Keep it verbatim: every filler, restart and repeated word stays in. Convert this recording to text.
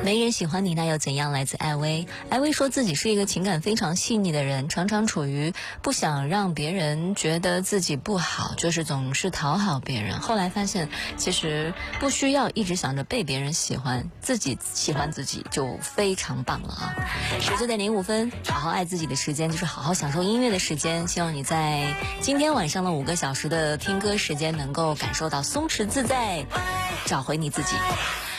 没人喜欢你那又怎样，来自艾薇。艾薇说自己是一个情感非常细腻的人，常常处于不想让别人觉得自己不好，就是总是讨好别人。后来发现其实不需要一直想着被别人喜欢，自己喜欢自己就非常棒了啊！十九点零五分，好好爱自己的时间就是好好享受音乐的时间。希望你在今天晚上的五个小时的听歌时间能够感受到松弛自在，找回你自己。